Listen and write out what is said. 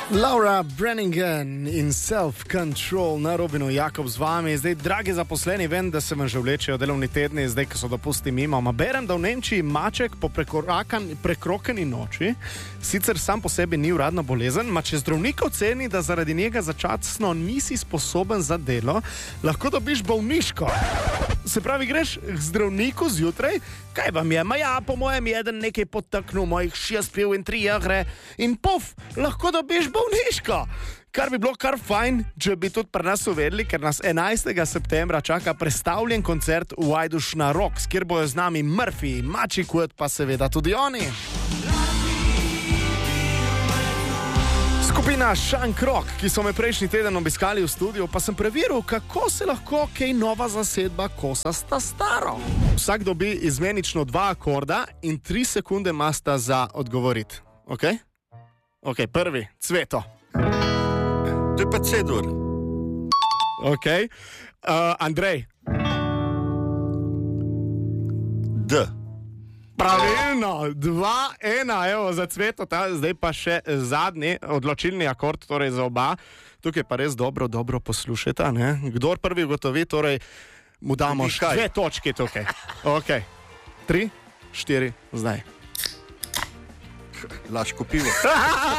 Laura Brannigan in Self-Control na Robinu Jakob z vami. Zdaj, dragi zaposleni, vem, da se vam že vlečejo delovni tedni, zdaj, ko so dopusti mimo. Ma berem, da v Nemčiji maček po prekrokani noči, sicer sam po sebi ni uradno bolezen, ma če zdravnik oceni, da zaradi njega začasno nisi sposoben za delo, lahko dobiš bolniško. Se pravi, greš k zdravniku zjutraj, kaj vam je? Ma ja, po mojem jeden nekaj potaknil, mojih 6 piv in 3 jagre in puf, lahko dobiš bolniško. Kar bi bilo kar fajn, če bi tudi pri nas uvedli, ker nas 11. septembra čaka predstavljen koncert v Ajdušna Rocks, kjer bojo z nami Murphy, Mači Kut, pa seveda tudi oni. Skupina Shank Rock, ki so me prejšnji teden obiskali v studiu, pa sem preveril, kako se lahko kaj nova zasedba kosa sta staro. Vsak dobi izmenično 2 akorda in 3 sekunde imata za odgovoriti. Ok? Ok, prvi, Cveto. To je pa C-dur. Ok. Andrej. D. Pravilno, 2-1, evo za Cveto, zdaj pa še zadnji odločilni akord, torej za oba. Tukaj pa res dobro poslušajte, ne? Kdor prvi ugotovi, torej mu damo 2 točke tukaj. Ok, 3, 4, zdaj. Laško pivo.